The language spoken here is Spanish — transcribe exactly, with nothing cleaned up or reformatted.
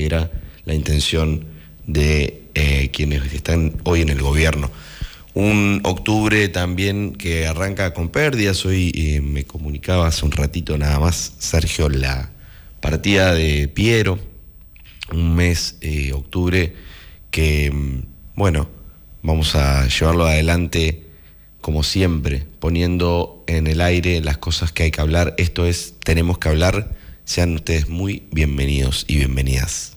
que era la intención de eh, quienes están hoy en el gobierno. Un octubre también que arranca con pérdidas. Hoy eh, me comunicaba hace un ratito nada más, Sergio, la partida de Piero. Un mes, eh, octubre, que, bueno, vamos a llevarlo adelante como siempre, poniendo en el aire las cosas que hay que hablar. Esto es Tenemos que hablar. Sean ustedes muy bienvenidos y bienvenidas.